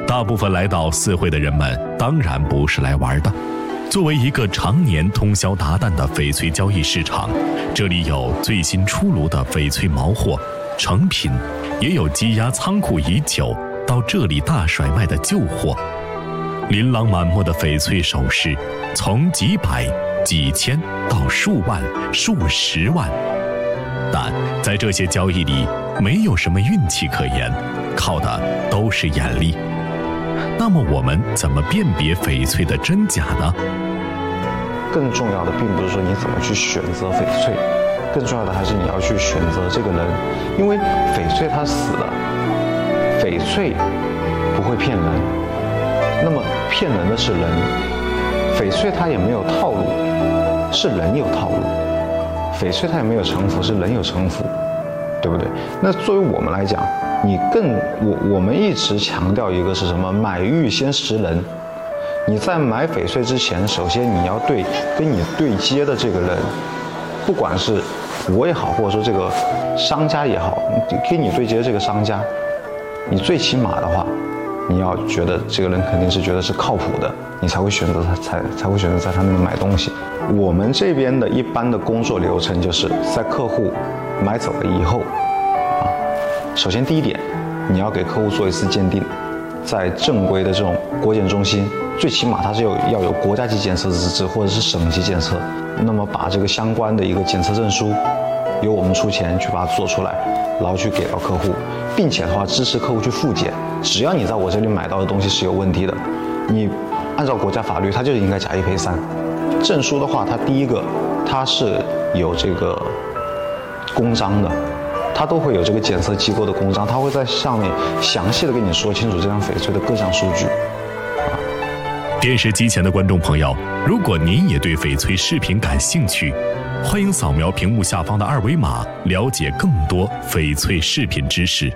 大部分来到四惠的人们当然不是来玩的。作为一个常年通宵达旦的翡翠交易市场，这里有最新出炉的翡翠毛货、成品，也有积压仓库已久到这里大甩卖的旧货。琳琅满目的翡翠首饰，从几百、几千到数万、数十万。但在这些交易里，没有什么运气可言，靠的都是眼力。那么我们怎么辨别翡翠的真假呢？ 更重要的并不是说你怎么去选择翡翠，更重要的还是你要去选择这个人，因为翡翠它死了，翡翠不会骗人，那么骗人的是人，翡翠它也没有套路，是人有套路，翡翠它也没有城府，是人有城府，对不对？那作为我们来讲，我们一直强调一个是什么？买玉先识人。你在买翡翠之前，首先你要跟你对接的这个人，不管是我也好，或者说这个商家也好，跟你对接的这个商家，你最起码的话，你要觉得这个人肯定是觉得是靠谱的，你才会选择他，才会选择在他那边买东西。我们这边的一般的工作流程就是在客户买走了以后，首先第一点，你要给客户做一次鉴定，在正规的这种国检中心，最起码它是要有国家级检测资质或者是省级检测，那么把这个相关的一个检测证书，由我们出钱去把它做出来，然后去给到客户，并且的话支持客户去复检。只要你在我这里买到的东西是有问题的，你按照国家法律，它就应该假一赔三。证书的话，它第一个它是有这个公章的，它都会有这个检测机构的公章，它会在上面详细的跟你说清楚这张翡翠的各项数据。 电视机前的观众朋友，如果您也对翡翠饰品感兴趣，欢迎扫描屏幕下方的二维码，了解更多翡翠饰品知识。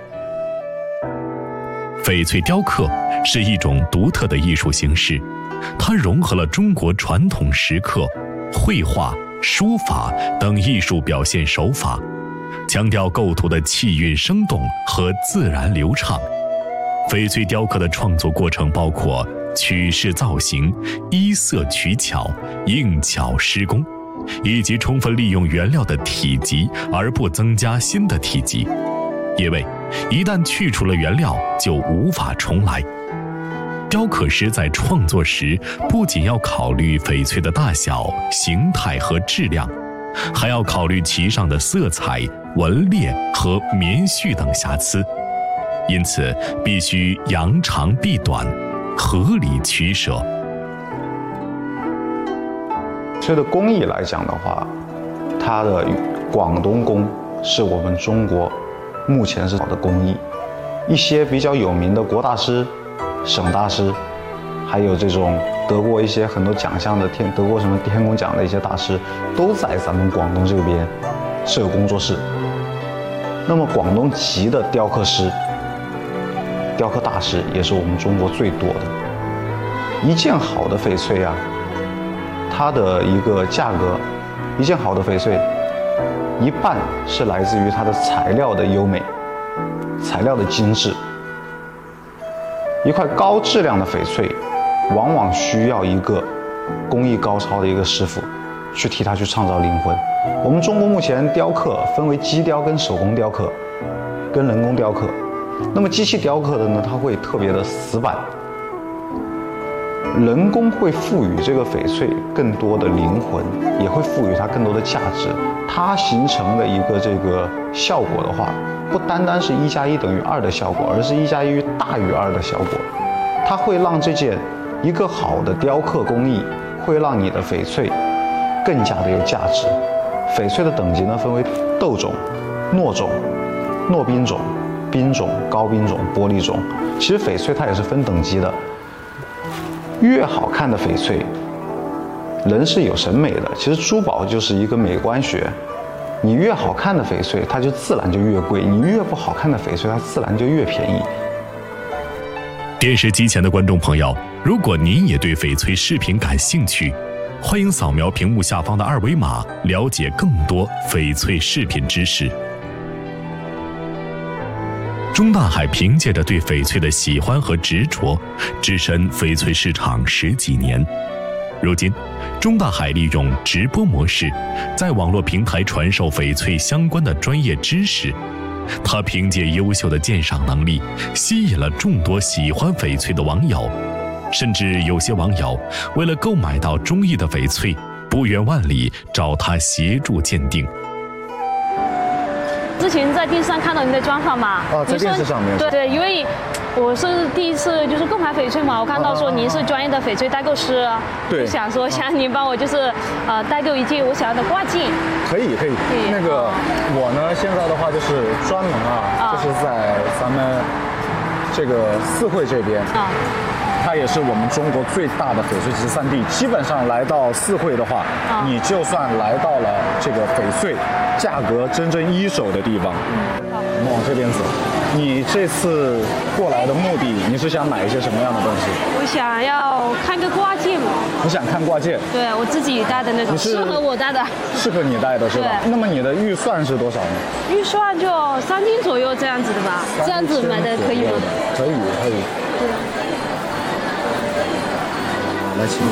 翡翠雕刻是一种独特的艺术形式，它融合了中国传统石刻、绘画、书法等艺术表现手法，强调构图的气韵生动和自然流畅。翡翠雕刻的创作过程包括取式造型、依色取巧、硬巧施工，以及充分利用原料的体积而不增加新的体积，因为一旦去除了原料就无法重来。雕刻师在创作时不仅要考虑翡翠的大小、形态和质量，还要考虑其上的色彩、纹裂和棉絮等瑕疵，因此必须扬长避短，合理取舍。 所以的工艺来讲的话，它的广东工是我们中国目前是好的工艺。一些比较有名的国大师、省大师，还有这种得过一些很多奖项的得过什么天工奖的一些大师，都在咱们广东这边设有工作室。那么广东籍的雕刻师、雕刻大师也是我们中国最多的。一件好的翡翠啊，它的一个价格，一件好的翡翠，一半是来自于它的材料的优美、材料的精致。一块高质量的翡翠，往往需要一个工艺高超的一个师傅去替它去创造灵魂。我们中国目前雕刻分为机雕跟手工雕刻，跟人工雕刻。那么机器雕刻的呢，它会特别的死板。人工会赋予这个翡翠更多的灵魂，也会赋予它更多的价值。它形成的一个这个效果的话，不单单是1+1等于2的效果，而是1+1大于2的效果。它会让这件一个好的雕刻工艺，会让你的翡翠更加的有价值。翡翠的等级呢，分为豆种、糯种、糯冰种、冰种、高冰种、玻璃种。其实翡翠它也是分等级的。越好看的翡翠，人是有审美的。其实珠宝就是一个美观学，你越好看的翡翠，它就自然就越贵；你越不好看的翡翠，它自然就越便宜。 电视机前的观众朋友，如果您也对翡翠饰品感兴趣，欢迎扫描屏幕下方的二维码，了解更多翡翠饰品知识。 钟大海凭借着对翡翠的喜欢和执着，只身翡翠市场10几年。如今，钟大海利用直播模式，在网络平台传授翡翠相关的专业知识。他凭借优秀的鉴赏能力，吸引了众多喜欢翡翠的网友，甚至有些网友为了购买到中意的翡翠，不远万里找他协助鉴定。 之前在电视上看到您的专访嘛？ 在电视上面。 对，因为我是第一次就是购买翡翠嘛，我看到说您是专业的翡翠代购师， 对， 想说想您帮我就是代购一件我想要的挂件。可以。 那个我呢，现在的话就是专门就是在咱们这个四惠这边它也是我们中国最大的翡翠集散地。基本上来到四惠的话，你就算来到了这个翡翠价格真正一手的地方。我们往这边走。你这次过来的目的，你是想买一些什么样的东西？ 我想要看个挂件。 你想看挂件？ 对，我自己戴的那种，适合我戴的。适合你戴的是吧？那么你的预算是多少呢？ 预算就3000左右这样子的吧。这样子买的可以吗？ 可以。 对。 来，请。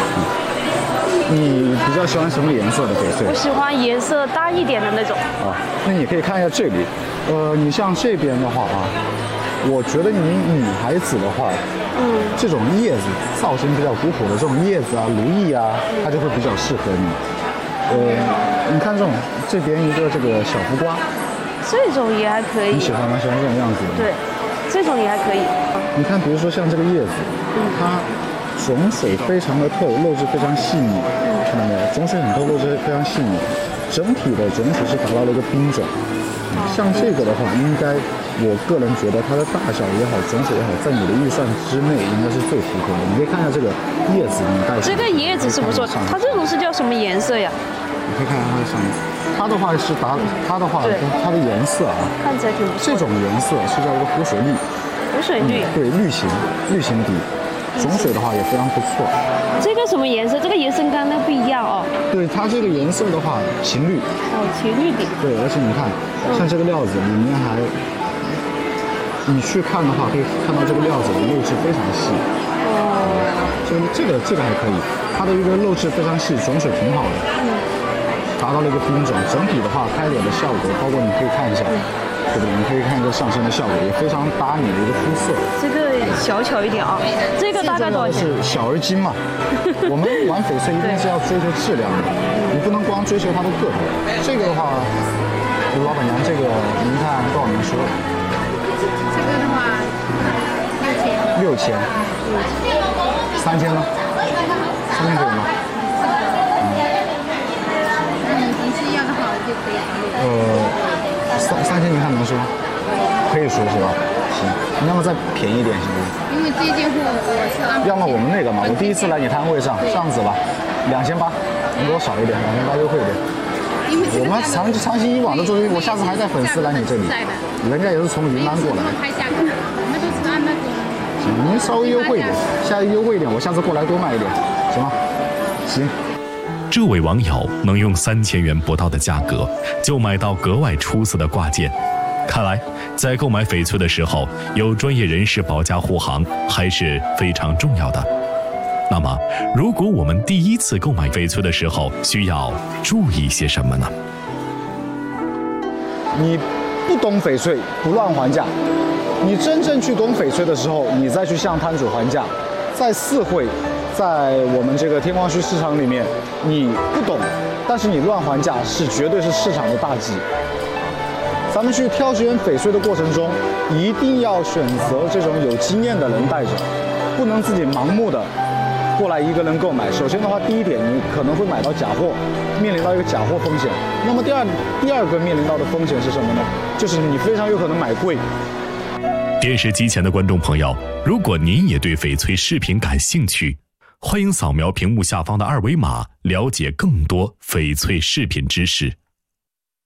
你比较喜欢什么颜色的翡翠？ 我喜欢颜色淡一点的那种。 那你可以看一下这里。你像这边的话我觉得你女孩子的话，这种叶子造型比较古朴的这种叶子如意它就会比较适合你。你看这边一个这个小浮瓜， 这种也还可以。 你喜欢吗？喜欢这种样子的？ 对，这种也还可以。 你看，比如说像这个叶子，它种水非常的透，肉质非常细腻，看到没有？种水很透，肉质非常细腻，整体的种水是达到了一个冰种。像这个的话，应该我个人觉得它的大小也好，种水也好，在你的预算之内应该是最符合的。你可以看一下这个叶子，你戴这个叶子是不错，它这种是叫什么颜色呀？ 你可以看一下它的上面，它的话是它的颜色看起来挺不错。 这种颜色是叫一个湖水绿。 湖水绿。 对，绿型底。种水的话也非常不错。 这个什么颜色？这个颜色跟刚刚不一样对，它这个颜色的话，秦绿。 秦绿底。对， 而且你看，像这个料子里面你去看的话，可以看到这个料子的肉质非常细。这个还可以，它的一个肉质非常细，种水挺好的。达到了一个冰种，整体的话开脸的效果，包括你可以看一下。对不对？你可以看一个上身的效果，也非常搭你的一个肤色。 这个小巧一点这个大概多少钱？ 是小而精嘛。我们玩翡翠一定是要追求质量的，你不能光追求它的个头。这个的话，老板娘，这个您看多少年说？ 这个的话 6000。3000呢？3000可以吗？ 那你平时要的好就可以。 3000您看能说？可以说是吧？行，你要么再便宜一点行不行？ 因为这件货我是按。 要么我们那个嘛，我第一次来你摊位上，这样子吧，2800，你给我少一点，2800优惠一点。 因为我们长期以往的作为，我下次还带粉丝来你这里，人家也是从云南过来。 开价格，我们都是按那种。 行，您稍微优惠一点，下次优惠一点，我下次过来多卖一点，行吗？行。 这位网友能用3000元不到的价格就买到格外出色的挂件，看来在购买翡翠的时候，有专业人士保驾护航还是非常重要的。那么，如果我们第一次购买翡翠的时候，需要注意些什么呢？ 你不懂翡翠，不乱还价；你真正去懂翡翠的时候，你再去向摊主还价。在四惠，在我们这个天光墟市场里面，你不懂，但是你乱还价是绝对是市场的大忌。咱们去挑选翡翠的过程中，一定要选择这种有经验的人带着，不能自己盲目的过来一个人购买。首先的话，第一点，你可能会买到假货，面临到一个假货风险。那么第二个面临到的风险是什么呢？就是你非常有可能买贵。 电视机前的观众朋友，如果您也对翡翠饰品感兴趣，欢迎扫描屏幕下方的2维码，了解更多翡翠饰品知识。